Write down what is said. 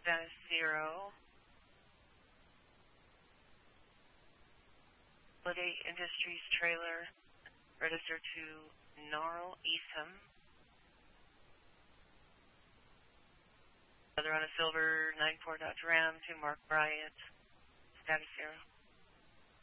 status 0. Holiday Industries trailer, register to Gnarl Esom. Other on a silver 94 Dodge Ram to Mark Bryant, status 0.